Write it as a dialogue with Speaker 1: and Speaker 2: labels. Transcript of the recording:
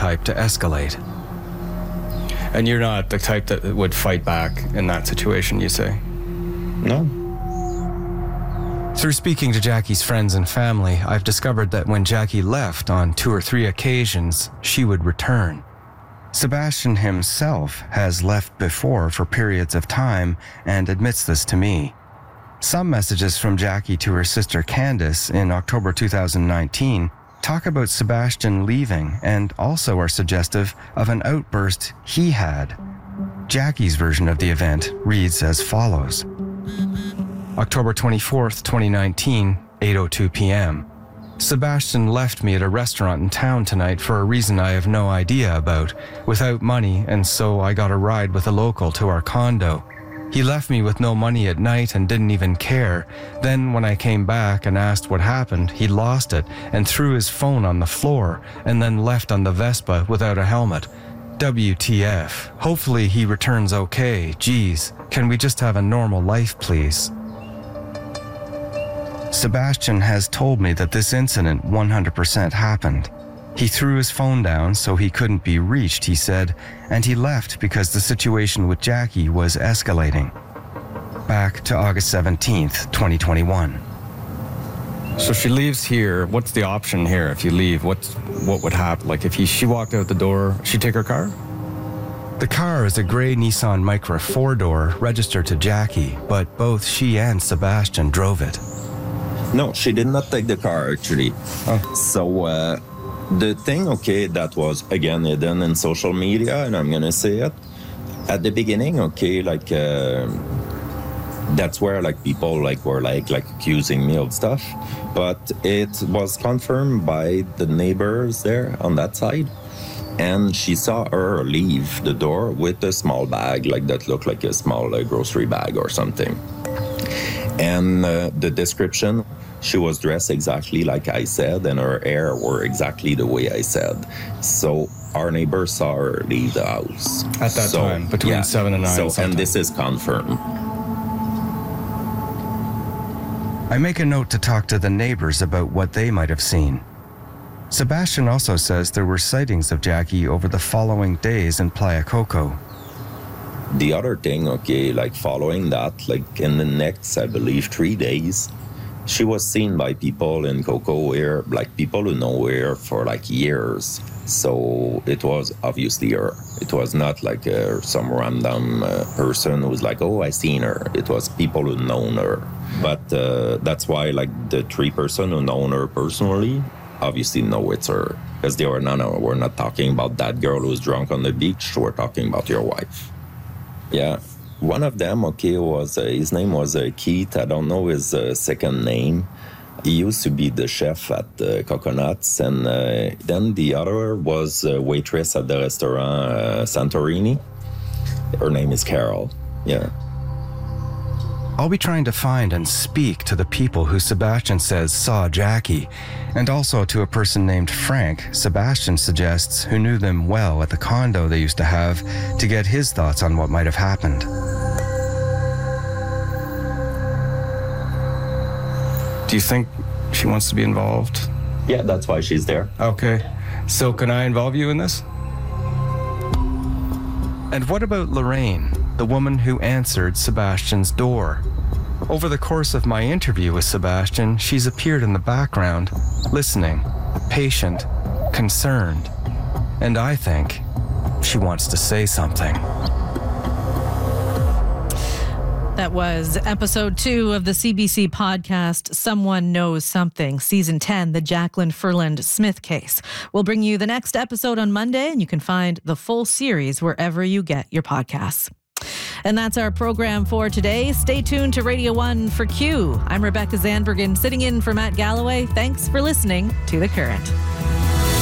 Speaker 1: type to escalate.
Speaker 2: And you're not the type that would fight back in that situation, you say?
Speaker 3: No.
Speaker 1: Through speaking to Jackie's friends and family, I've discovered that when Jackie left on 2 or 3 occasions, she would return. Sebastian himself has left before for periods of time and admits this to me. Some messages from Jackie to her sister Candace in October 2019 talk about Sebastian leaving and also are suggestive of an outburst he had. Jackie's version of the event reads as follows. October 24th, 2019, 8:02 p.m. Sebastian left me at a restaurant in town tonight for a reason I have no idea about, without money, and so I got a ride with a local to our condo. He left me with no money at night and didn't even care. Then when I came back and asked what happened, he lost it and threw his phone on the floor and then left on the Vespa without a helmet. WTF. Hopefully he returns okay. Geez, can we just have a normal life, please? Sebastian has told me that this incident 100% happened. He threw his phone down so he couldn't be reached, he said, and he left because the situation with Jackie was escalating. Back to August 17th, 2021.
Speaker 2: So she leaves here. What's the option here if you leave? What would happen? Like if she walked out the door, she'd take her car?
Speaker 1: The car is a gray Nissan Micra 4-door registered to Jackie, but both she and Sebastian drove it.
Speaker 3: No, she did not take the car, actually.
Speaker 2: Oh.
Speaker 3: So, the thing, that was, again, hidden in social media, and I'm going to say it. At the beginning, that's where, people, were, accusing me of stuff. But it was confirmed by the neighbors there on that side. And she saw her leave the door with a small bag, that looked like a small grocery bag or something. And the description, she was dressed exactly like I said, and her hair were exactly the way I said. So our neighbor saw her leave the house.
Speaker 2: At that time, between 7 and 9.
Speaker 3: And this is confirmed.
Speaker 1: I make a note to talk to the neighbors about what they might have seen. Sebastian also says there were sightings of Jackie over the following days in Playa Coco.
Speaker 3: The other thing, following that, in the next, I believe, 3 days, she was seen by people in Coco here, people who know her for, years. So it was obviously her. It was not, some random person who was oh, I seen her. It was people who known her. But that's why, the 3 person who known her personally obviously know it's her. Because they were, no, we're not talking about that girl who's drunk on the beach. We're talking about your wife. Yeah, one of them, was his name was Keith. I don't know his second name. He used to be the chef at Coconuts, and then the other was a waitress at the restaurant Santorini. Her name is Carol. Yeah.
Speaker 1: I'll be trying to find and speak to the people who Sebastian says saw Jackie, and also to a person named Frank, Sebastian suggests, who knew them well at the condo they used to have, to get his thoughts on what might have happened.
Speaker 2: Do you think she wants to be involved?
Speaker 3: Yeah, that's why she's there.
Speaker 2: Okay. So can I involve you in this?
Speaker 1: And what about Lorraine, the woman who answered Sebastian's door? Over the course of my interview with Sebastian, she's appeared in the background, listening, patient, concerned, and I think she wants to say something.
Speaker 4: That was episode 2 of the CBC podcast, Someone Knows Something, season 10, the Jacqueline Ferland Smith case. We'll bring you the next episode on Monday, and you can find the full series wherever you get your podcasts. And that's our program for today. Stay tuned to Radio 1 for Q. I'm Rebecca Zandbergen, sitting in for Matt Galloway. Thanks for listening to The Current.